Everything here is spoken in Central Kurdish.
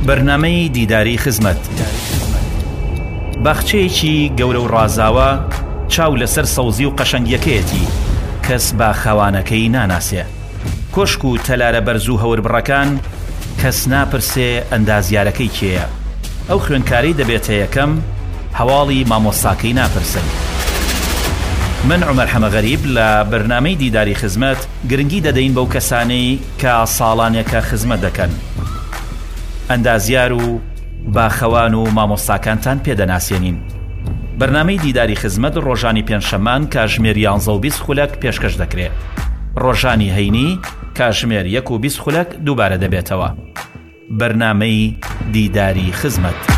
بەرنامەی دیداری خزمەت باخچەیەکی گەورە و ڕازاوە چاو لەسەر سەوزی و قەشەنگیەکەیەتی کەس با خاوانەکەی ناناسێ کۆشک و تەلارە بەرز و هەوربڕەکان کەس ناپرسێ ئەندازیارەکەی کێیە ئەو خوێنکاری دەبێتە یەکەم هەواڵی مامۆستاکەی ناپرسن من عومەر حەمەغەریب لە بەرنامەی دیداری خزمەت گرنگی دەدەین بەو کەسانەی کە ساڵانێکە خزمەت دەکەن ئەندازیار و باخەوان و مامۆستاکانتان پێدەناسێنین بەرنامەی دیداری خزمەت ڕۆژانی پێنجشەمان کاتژمێر 11 و 20 خولەک پێشکەش دەکرێت ڕۆژانی هەینی کاتژمێر 1 و 20 خولەک دووبارە دەبێتەوە بەرنامەی دیداری خزمەت